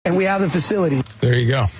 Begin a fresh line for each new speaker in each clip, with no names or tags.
And we have the facility.
There you go.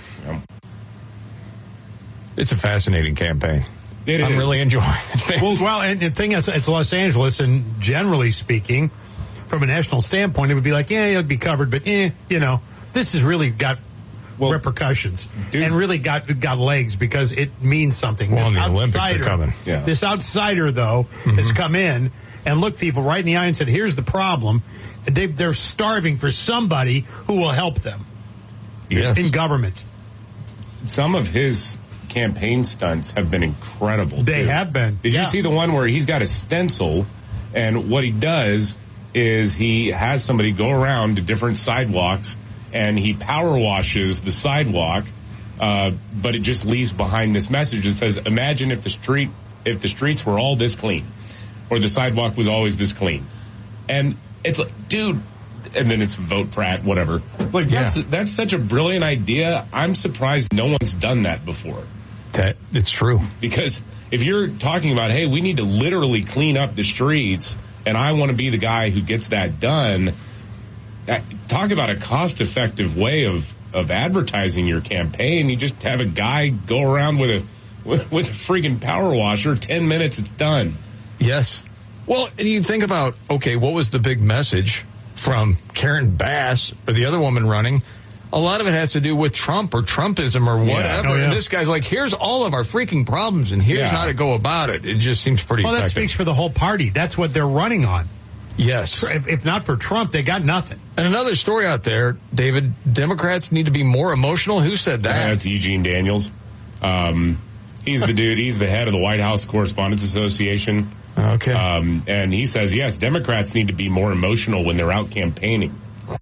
It's a fascinating campaign. I'm really enjoying it.
Well, and the thing is, it's Los Angeles, and generally speaking, from a national standpoint, it would be like, yeah, it'll be covered, but this has really got repercussions and really got legs because it means something.
Well, the Olympics are coming.
Yeah. This outsider, though, has come in and looked people right in the eye and said, here's the problem. They're starving for somebody who will help them in government.
Some of his campaign stunts have been incredible.
They have been.
Did you see the one where he's got a stencil, and what he does is he has somebody go around to different sidewalks, and he power washes the sidewalk, but it just leaves behind this message that says, imagine if the streets were all this clean, or the sidewalk was always this clean. And it's like, dude, and then it's vote Pratt, whatever. Like, that's such a brilliant idea. I'm surprised no one's done that before.
It's true.
Because if you're talking about, hey, we need to literally clean up the streets, and I want to be the guy who gets that done, talk about a cost-effective way of advertising your campaign. You just have a guy go around with a freaking power washer, 10 minutes, it's done.
Yes. Well, and you think about, okay, what was the big message from Karen Bass or the other woman running? A lot of it has to do with Trump or Trumpism or whatever. And this guy's like, here's all of our freaking problems, and here's how to go about it. It just seems pretty effective.
That speaks for the whole party. That's what they're running on.
Yes.
If not for Trump, they got nothing.
And another story out there, David, Democrats need to be more emotional. Who said that?
That's Eugene Daniels. He's the dude. He's the head of the White House Correspondents Association.
Okay.
And he says, yes, Democrats need to be more emotional when they're out campaigning.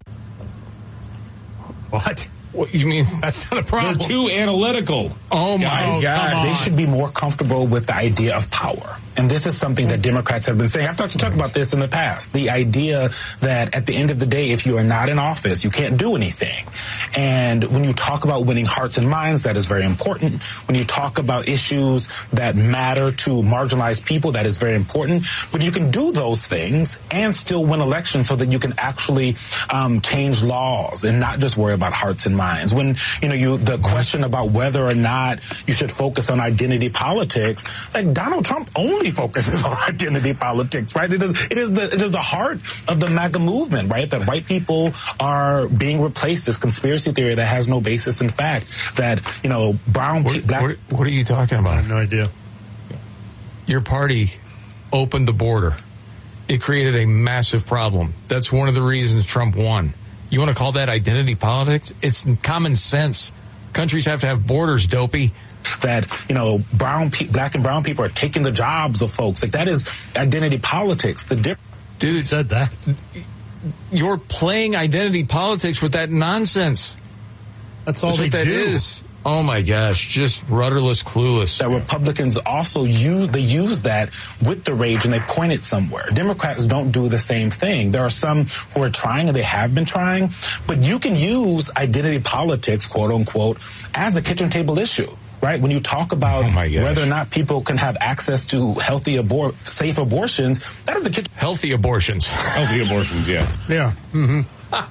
What?
What you mean?
That's not a problem.
They're too analytical.
Oh, my God.
They should be more comfortable with the idea of power. And this is something that Democrats have been saying. I've talked about this in the past. The idea that at the end of the day, if you are not in office, you can't do anything. And when you talk about winning hearts and minds, that is very important. When you talk about issues that matter to marginalized people, that is very important. But you can do those things and still win elections so that you can actually change laws and not just worry about hearts and minds. When, the question about whether or not you should focus on identity politics, like Donald Trump only focuses on identity politics, right? It is the heart of the MAGA movement, right? That white people are being replaced, this conspiracy theory that has no basis in fact, that, brown people.
What are you talking about?
I have no idea.
Your party opened the border. It created a massive problem. That's one of the reasons Trump won. You want to call that identity politics? It's common sense. Countries have to have borders, dopey.
That, black and brown people are taking the jobs of folks. Like, that is identity politics.
Dude said that.
You're playing identity politics with that nonsense.
That's all
what that is. Oh, my gosh. Just rudderless, clueless.
That Republicans also use that with the rage, and they point it somewhere. Democrats don't do the same thing. There are some who are trying, and they have been trying, but you can use identity politics, quote unquote, as a kitchen table issue. Right? When you talk about whether or not people can have access to safe abortions, that is the kitchen.
Healthy abortions.
Healthy abortions, yes.
Yeah. Mm-hmm.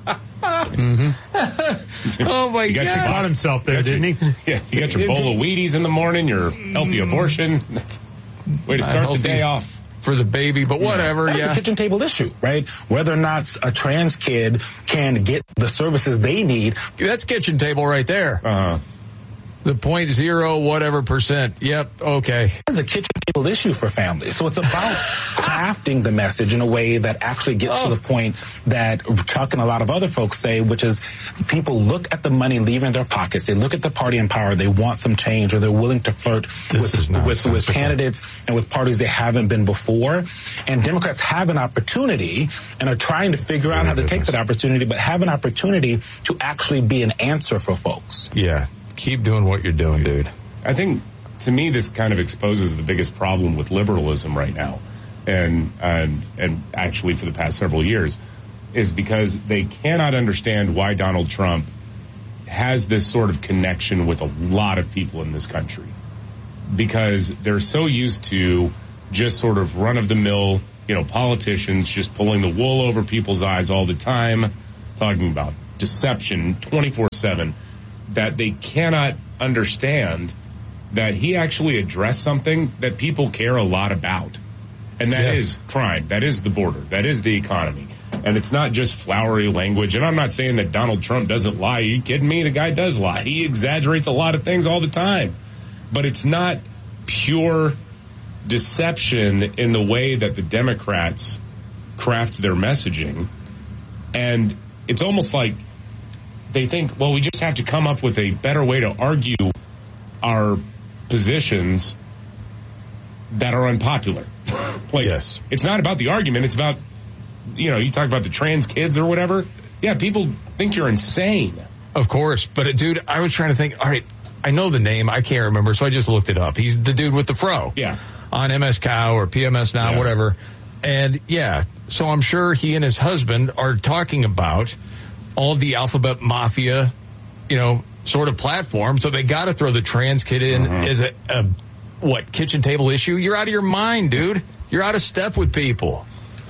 Oh, my God.
He caught himself there, didn't he?
Yeah, you got your bowl of Wheaties in the morning, your healthy abortion. That's way to start the day off.
For the baby, but whatever,
That's a kitchen table issue, right? Whether or not a trans kid can get the services they need.
That's kitchen table right there.
Uh-huh.
The 0.0 whatever percent. Yep. Okay.
It's a kitchen table issue for families. So it's about crafting the message in a way that actually gets to the point that Chuck and a lot of other folks say, which is people look at the money leaving their pockets. They look at the party in power. They want some change, or they're willing to flirt with candidates and with parties they haven't been before. And Democrats have an opportunity and are trying to figure out how to take that opportunity, but have an opportunity to actually be an answer for folks.
Yeah. Keep doing what you're doing, dude.
I think, to me, this kind of exposes the biggest problem with liberalism right now, and actually for the past several years, is because they cannot understand why Donald Trump has this sort of connection with a lot of people in this country, because they're so used to just sort of run-of-the-mill, politicians just pulling the wool over people's eyes all the time, talking about deception 24/7 that they cannot understand that he actually addressed something that people care a lot about. And that is crime. That is the border. That is the economy. And it's not just flowery language. And I'm not saying that Donald Trump doesn't lie. Are you kidding me? The guy does lie. He exaggerates a lot of things all the time. But it's not pure deception in the way that the Democrats craft their messaging. And it's almost like they think, well, we just have to come up with a better way to argue our positions that are unpopular. It's not about the argument. It's about, you talk about the trans kids or whatever. Yeah, people think you're insane.
Of course. But, dude, I was trying to think, all right, I know the name. I can't remember, so I just looked it up. He's the dude with the fro.
Yeah.
On MS Cow or PMS Now, whatever. And, so I'm sure he and his husband are talking about all of the alphabet mafia, sort of platform. So they got to throw the trans kid in as a kitchen table issue? You're out of your mind, dude. You're out of step with people.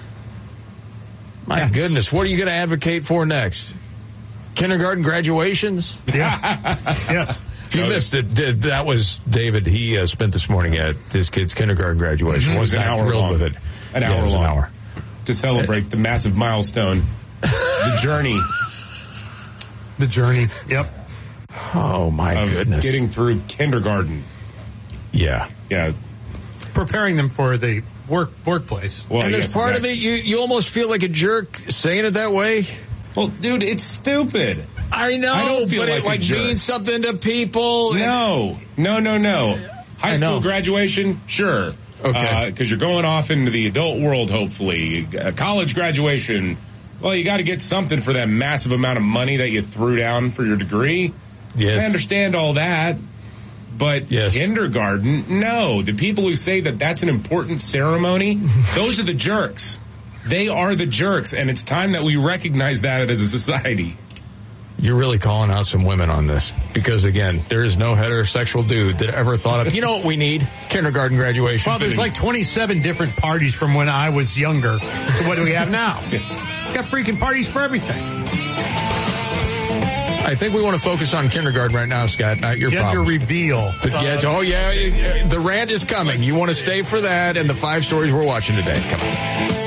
My goodness, what are you going to advocate for next? Kindergarten graduations?
Yeah. Yes.
If you missed it, that was David. He spent this morning at his kid's kindergarten graduation. Wasn't thrilled
long.
With it.
An hour. To celebrate the massive milestone, the journey.
The journey. Yep.
Oh, my goodness.
Getting through kindergarten.
Yeah.
Preparing them for the workplace.
Well, and as part of it, you almost feel like a jerk saying it that way.
Well, dude, it's stupid.
I know,
I don't feel
but
like
it means something to people.
No. High school graduation, sure.
Okay.
Because you're going off into the adult world, hopefully. College graduation, well, you got to get something for that massive amount of money that you threw down for your degree.
Yes.
I understand all that. But kindergarten, no. The people who say that that's an important ceremony, those are the jerks. They are the jerks, and it's time that we recognize that as a society.
You're really calling out some women on this because, again, there is no heterosexual dude that ever thought of, you know what we need? Kindergarten graduation.
Well, there's like 27 different parties from when I was younger. So what do we have now? Got freaking parties for everything.
I think we want to focus on kindergarten right now, Scott, not your
Gender reveal.
The rant is coming. You want to stay for that and the 5 stories we're watching today. Come on.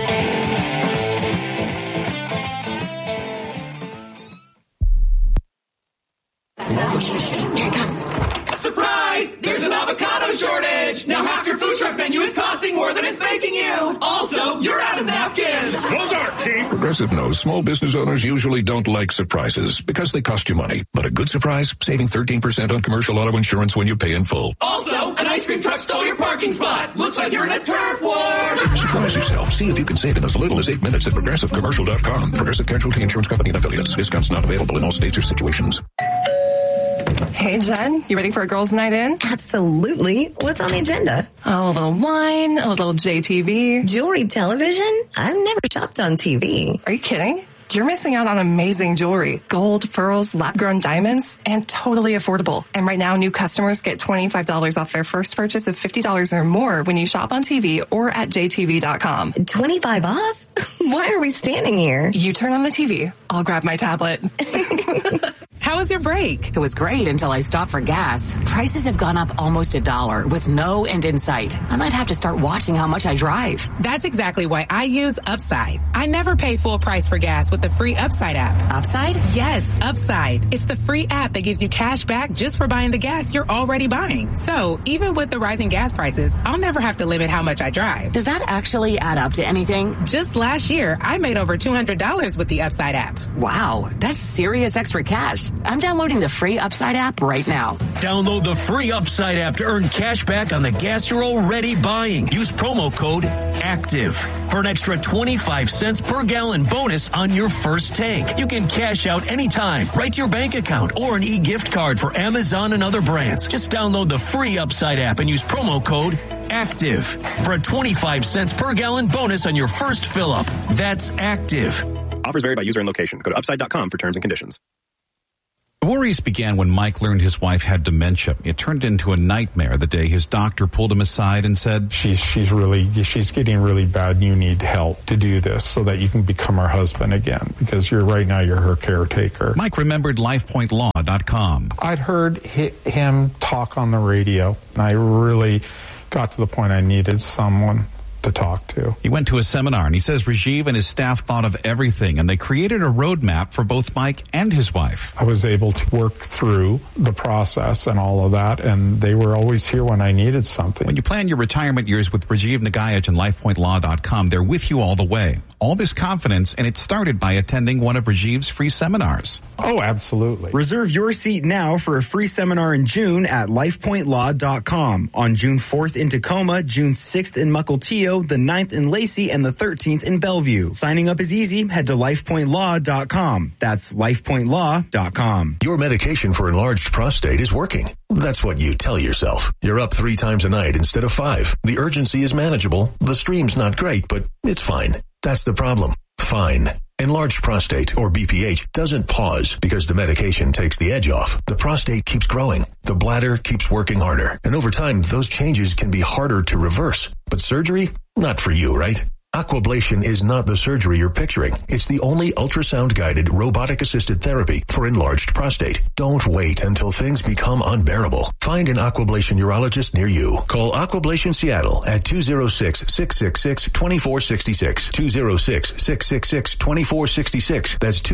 Here it comes. Surprise! There's an avocado shortage! Now half your food truck menu is costing more than it's making you! Also, you're out of napkins!
Mozart team! Progressive knows small business owners usually don't like surprises because they cost you money. But a good surprise, saving 13% on commercial auto insurance when you pay in full.
Also, an ice cream truck stole your parking spot! Looks like you're in a turf war!
Surprise yourself. See if you can save in as little as 8 minutes at ProgressiveCommercial.com. Progressive Casualty Insurance Company and Affiliates. Discounts not available in all states or situations.
Hey, Jen, you ready for a girls' night in?
Absolutely. What's on the agenda?
Oh, a little wine, a little JTV.
Jewelry television? I've never shopped on TV.
Are you kidding? You're missing out on amazing jewelry. Gold, pearls, lab-grown diamonds, and totally affordable. And right now, new customers get $25 off their first purchase of $50 or more when you shop on TV or at jtv.com.
25 off? Why are we standing here?
You turn on the TV. I'll grab my tablet.
How was your break? It was great until I stopped for gas. Prices have gone up almost $1 with no end in sight. I might have to start watching how much I drive.
That's exactly why I use Upside. I never pay full price for gas with the free Upside app.
Upside?
Yes, Upside. It's the free app that gives you cash back just for buying the gas you're already buying. So even with the rising gas prices, I'll never have to limit how much I drive.
Does that actually add up to anything?
Just last year, I made over $200 with the Upside app.
Wow, that's serious extra cash. I'm downloading the free Upside app right now.
Download the free Upside app to earn cash back on the gas you're already buying. Use promo code ACTIVE for an extra 25 cents per gallon bonus on your first tank. You can cash out anytime, right to your bank account, or an e-gift card for Amazon and other brands. Just download the free Upside app and use promo code ACTIVE for a 25 cents per gallon bonus on your first fill up. That's ACTIVE.
Offers vary by user and location. Go to upside.com for terms and conditions.
The war
worries began when Mike learned his wife had dementia. It turned into a nightmare the day his doctor pulled him aside and said,
She's getting really bad and you need help to do this so that you can become her husband again, because right now you're her caretaker.
Mike remembered LifePointLaw.com.
I'd heard him talk on the radio, and I really got to the point I needed someone to talk to.
He went to a seminar, and he says Rajiv and his staff thought of everything, and they created a roadmap for both Mike and his wife.
I was able to work through the process and all of that, and they were always here when I needed something.
When you plan your retirement years with Rajiv Nagayaj and LifePointLaw.com, they're with you all the way. All this confidence, and it started by attending one of Rajiv's free seminars.
Oh, absolutely.
Reserve your seat now for a free seminar in June at LifePointLaw.com. On June 4th in Tacoma, June 6th in Mukilteo, the 9th in Lacey, and the 13th in Bellevue. Signing up is easy. Head to LifePointLaw.com. That's LifePointLaw.com.
Your medication for enlarged prostate is working. That's what you tell yourself. You're up 3 times a night instead of 5. The urgency is manageable. The stream's not great, but it's fine. That's the problem. Fine. Enlarged prostate, or BPH, doesn't pause because the medication takes the edge off. The prostate keeps growing. The bladder keeps working harder. And over time, those changes can be harder to reverse. But surgery? Not for you, right? Aquablation is not the surgery you're picturing. It's the only ultrasound-guided, robotic-assisted therapy for enlarged prostate. Don't wait until things become unbearable. Find an Aquablation urologist near you. Call Aquablation Seattle at 206-666-2466. 206-666-2466. That's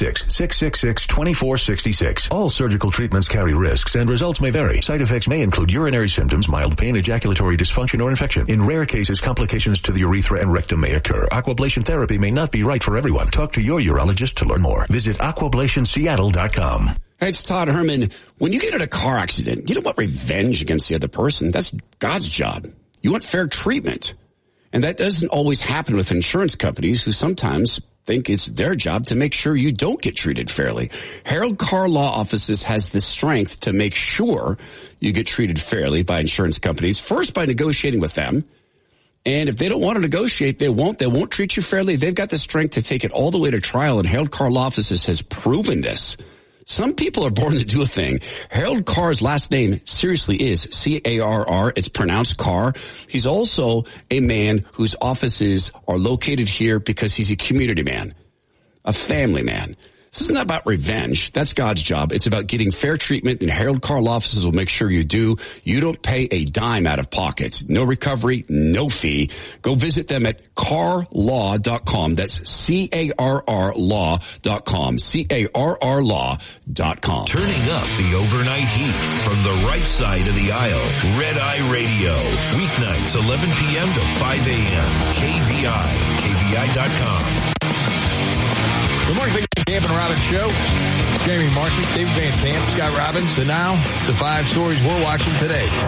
206-666-2466. All surgical treatments carry risks and results may vary. Side effects may include urinary symptoms, mild pain, ejaculatory dysfunction, or infection. In rare cases, complications to the urethra and rectum may occur. Aquablation therapy may not be right for everyone. Talk to your urologist to learn more. Visit aquablationseattle.com.
Hey, it's Todd Herman. When you get in a car accident, you don't want revenge against the other person. That's God's job. You want fair treatment. And that doesn't always happen with insurance companies who sometimes think it's their job to make sure you don't get treated fairly. Harold Carr Law Offices has the strength to make sure you get treated fairly by insurance companies, first by negotiating with them. And if they don't want to negotiate, they won't treat you fairly. They've got the strength to take it all the way to trial, and Harold Carr Law Offices has proven this. Some people are born to do a thing. Harold Carr's last name seriously is C-A-R-R. It's pronounced Carr. He's also a man whose offices are located here because he's a community man, a family man. This isn't about revenge. That's God's job. It's about getting fair treatment, and Harold Carr Law Offices will make sure you do. You don't pay a dime out of pocket. No recovery, no fee. Go visit them at carrlaw.com. That's C-A-R-R law.com. C-A-R-R law.com.
Turning up the overnight heat from the right side of the aisle. Red Eye Radio. Weeknights, 11 p.m. to 5 a.m. KBI. KBI.com.
Good morning, Big Camp and Robbins Show. Jamie Martin, David Van Camp, Scott Robbins. And now, the 5 stories we're watching today. 1, 2,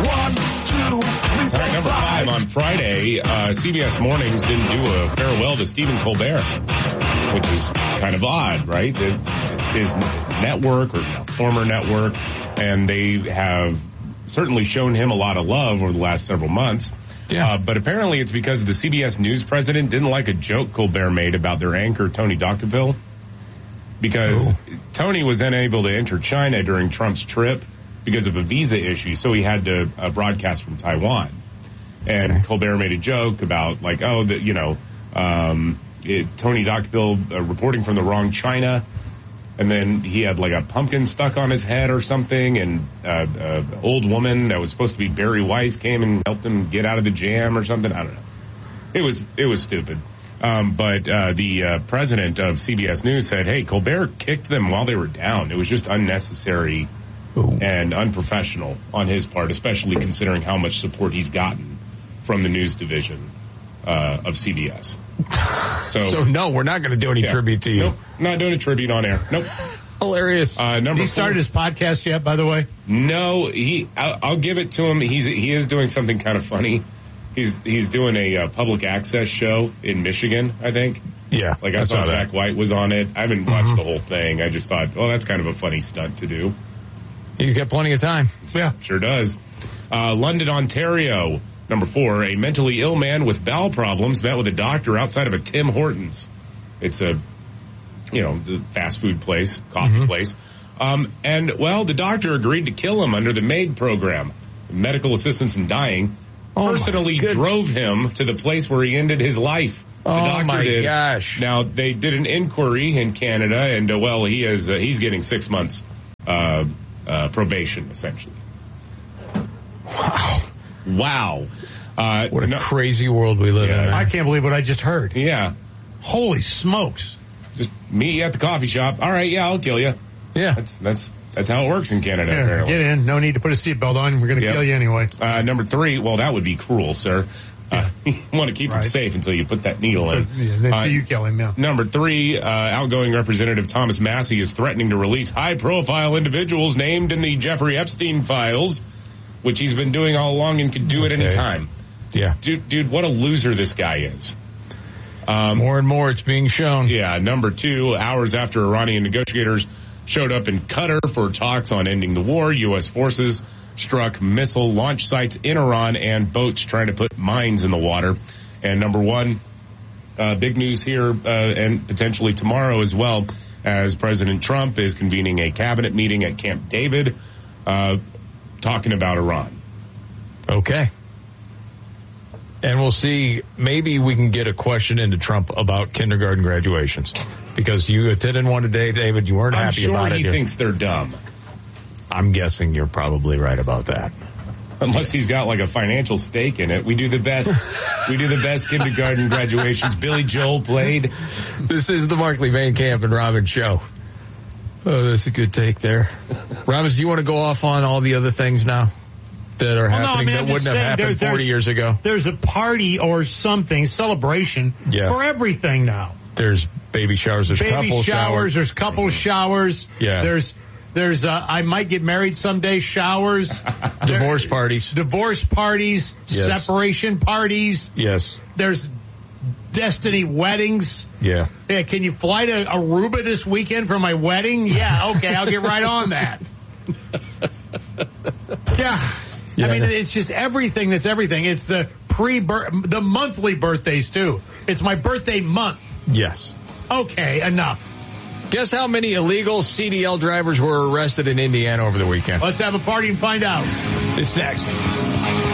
3, 4, number 5 on Friday, CBS Mornings didn't do a farewell to Stephen Colbert, which is kind of odd, right? It's his network or former network, and they have certainly shown him a lot of love over the last several months. Yeah. But apparently it's because the CBS News president didn't like a joke Colbert made about their anchor, Tony Dockerville, because Tony was unable to enter China during Trump's trip because of a visa issue, so he had to broadcast from Taiwan. And Colbert made a joke about, like, Tony Dockerville reporting from the wrong China, and then he had like a pumpkin stuck on his head or something, and an old woman that was supposed to be Barry Weiss came and helped him get out of the jam or something. I don't know. It was stupid. But the president of CBS News said, hey, Colbert kicked them while they were down. It was just unnecessary and unprofessional on his part, especially considering how much support he's gotten from the news division of CBS.
So no, we're not going to do any tribute to you.
Nope, not doing a tribute on air. Nope.
Hilarious.
Did he started his podcast yet, by the way?
No, I'll give it to him. He is doing something kind of funny. He's doing a public access show in Michigan, I think.
Yeah.
Like I saw Jack White was on it. I haven't watched the whole thing. I just thought, that's kind of a funny stunt to do.
He's got plenty of time.
Yeah, sure does. London, Ontario. Number 4, a mentally ill man with bowel problems met with a doctor outside of a Tim Hortons. It's a, the fast food place, coffee place. And, well, the doctor agreed to kill him under the MAID program, Medical Assistance in Dying, personally drove him to the place where he ended his life. The doctor did.
Gosh.
Now, they did an inquiry in Canada, and, he's getting 6 months probation, essentially. Wow.
What a crazy world we live in.
I can't believe what I just heard.
Yeah.
Holy smokes.
Just meet you at the coffee shop. All right, yeah, I'll kill you.
Yeah.
That's how it works in Canada, apparently.
Get in. No need to put a seatbelt on. We're going to kill you anyway.
Number 3, well, that would be cruel, sir. You want to keep him safe until you put that needle in.
Until you kill him, yeah.
Number 3, outgoing Representative Thomas Massie is threatening to release high-profile individuals named in the Jeffrey Epstein files, which he's been doing all along and could do at any time.
Yeah.
Dude, what a loser this guy is.
More and more it's being shown.
Yeah. Number 2, hours after Iranian negotiators showed up in Qatar for talks on ending the war, U.S. forces struck missile launch sites in Iran and boats trying to put mines in the water. And number 1, big news here, and potentially tomorrow as well, as President Trump is convening a cabinet meeting at Camp David, talking about Iran.
Okay. And we'll see, maybe we can get a question into Trump about kindergarten graduations. Because you attended one today, David, you weren't happy about it.
I'm sure he thinks they're dumb.
I'm guessing you're probably right about that.
Unless he's got like a financial stake in it. We do the best kindergarten graduations. Billy Joel played.
This is the Markley, Van Camp, and Robbins show. Oh, that's a good take there. Robbins, do you want to go off on all the other things now that are happening that wouldn't have happened 40 years ago?
There's a party or something, celebration for everything now.
There's baby showers, there's couple showers.
There's couple showers.
Yeah.
There's I might get married someday showers.
Divorce parties.
Yes. Separation parties.
Yes.
There's destiny weddings.
Yeah.
Yeah, can you fly to Aruba this weekend for my wedding? Yeah, okay, I'll get right on that. Yeah. I mean, it's just everything that's everything. It's the the monthly birthdays, too. It's my birthday month.
Yes.
Okay, enough.
Guess how many illegal CDL drivers were arrested in Indiana over the weekend?
Let's have a party and find out.
It's next.